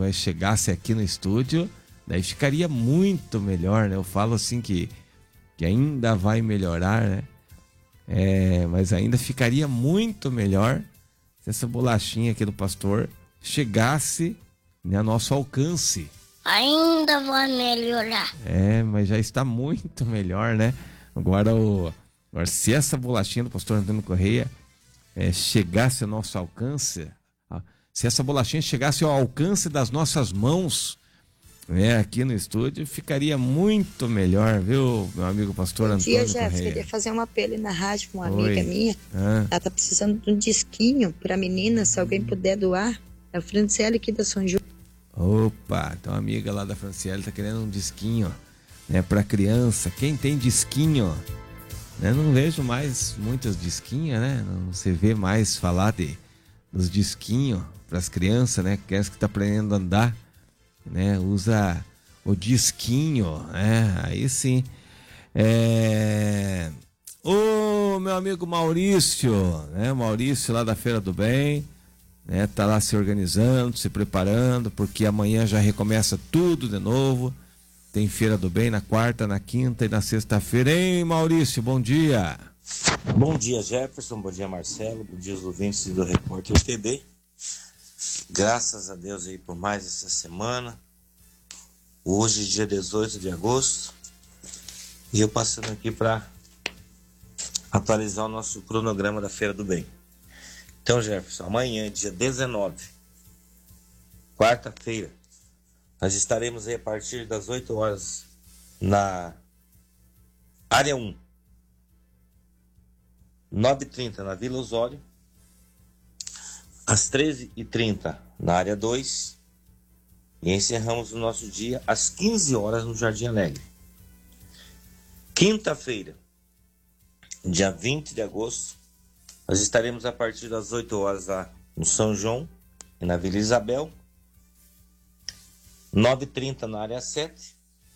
chegasse aqui no estúdio, daí ficaria muito melhor, né? Eu falo assim que ainda vai melhorar, né? Mas ainda ficaria muito melhor se essa bolachinha aqui do pastor chegasse, né, a nosso alcance. Ainda vai melhorar. Mas já está muito melhor, né? Agora, se essa bolachinha do pastor Antônio Correia chegasse ao nosso alcance, se essa bolachinha chegasse ao alcance das nossas mãos, aqui no estúdio, ficaria muito melhor, viu, meu amigo pastor Antônio Correia? Jeff, queria fazer um apelo na rádio com uma amiga minha. Ela tá precisando de um disquinho pra menina, se alguém puder doar. É a Franciele aqui da São João. Opa, então a amiga lá da Franciele tá querendo um disquinho, né, pra criança. Quem tem disquinho, né? Não vejo mais muitos disquinhos, né? Não se vê mais falar dos disquinhos pras crianças, né? Criança que tá aprendendo a andar, né? Usa o disquinho, né? Aí sim. O meu amigo Maurício, né? Maurício lá da Feira do Bem, né? Tá lá se organizando, se preparando, porque amanhã já recomeça tudo de novo. Tem Feira do Bem na quarta, na quinta e na sexta-feira. Hein, Maurício? Bom dia. Bom dia, Jefferson. Bom dia, Marcelo. Bom dia, os ouvintes do Repórter TB. Graças a Deus aí por mais essa semana. Hoje, dia 18 de agosto. E eu passando aqui para atualizar o nosso cronograma da Feira do Bem. Então, Jefferson, amanhã, dia 19, quarta-feira, nós estaremos aí a partir das 8 horas na área 1, 9h30 na Vila Osório, às 13h30 na área 2 e encerramos o nosso dia às 15 horas no Jardim Alegre. Quinta-feira, dia 20 de agosto, nós estaremos a partir das 8 horas lá no São João e na Vila Isabel, 9h30 na área 7,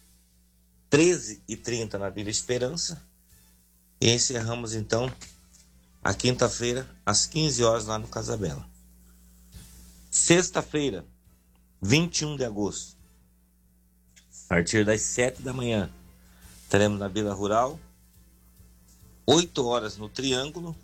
13h30 na Vila Esperança e encerramos então a quinta-feira às 15 horas lá no Casabela. Sexta-feira, 21 de agosto, a partir das 7 da manhã, estaremos na Vila Rural, 8 horas no Triângulo,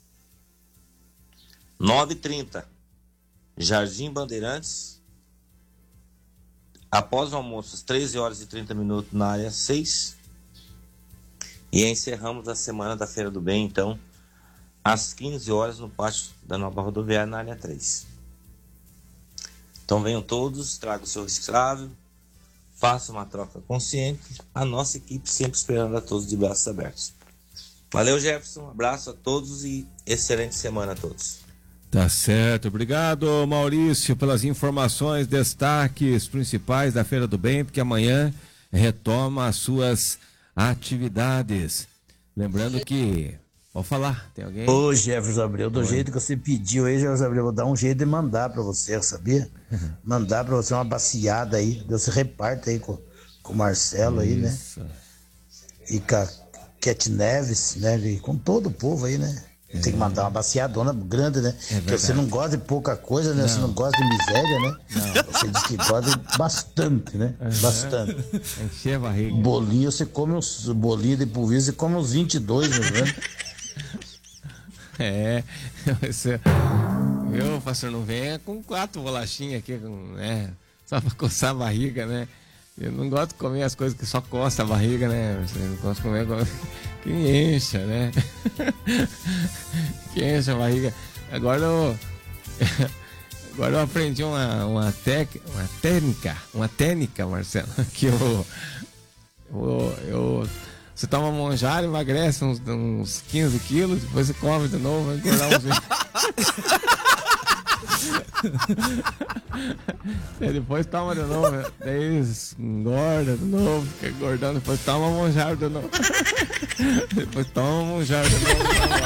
9h30, Jardim Bandeirantes, após o almoço, às 13 horas e 30 minutos na área 6, e encerramos a semana da Feira do Bem, então, às 15 horas no pátio da Nova Rodoviária, na área 3. Então venham todos, tragam o seu reciclável, façam uma troca consciente, a nossa equipe sempre esperando a todos de braços abertos. Valeu, Jefferson, um abraço a todos e excelente semana a todos. Tá certo, obrigado, Maurício, pelas informações, destaques principais da Feira do Bem, porque amanhã retoma as suas atividades. Lembrando que, pode falar, tem alguém? Ô, Jefferson Abreu, do jeito que você pediu aí, Jefferson Abreu, vou dar um jeito de mandar pra você, sabia? Mandar pra você uma baciada aí, você reparta aí com o Marcelo aí, né? E com a Cat Neves, né? E com todo o povo aí, né? Tem que mandar uma baciadona grande, né? Porque você não gosta de pouca coisa, né? Não. Você não gosta de miséria, né? Não. Você diz que gosta de bastante, né? Bastante. Encher a barriga. Bolinho, você come uns bolinhos de polvilho, você come uns 22, né? Viu, pastor, não venha com 4 bolachinhas aqui, né? Só pra coçar a barriga, né? Eu não gosto de comer as coisas que só coça a barriga, né? Eu gosto de comer que encha, né? Que enche a barriga. Agora eu aprendi uma técnica, Marcelo, que você toma monjara, emagrece uns 15 quilos, depois você come de novo, vai engordar uns 20. Depois toma de novo, daí engorda de novo, fica engordando, depois toma monjara de novo. Depois toma monjara de novo.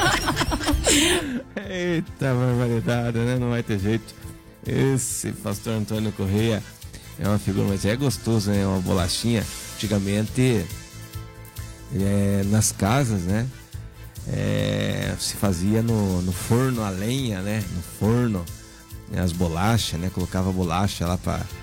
Eita barbaridade, né? Não vai ter jeito. Esse pastor Antônio Correia é uma figura, mas é gostoso, né? Uma bolachinha. Antigamente, nas casas, né? Se fazia no forno a lenha, né? No forno, as bolachas, né? Colocava bolacha lá para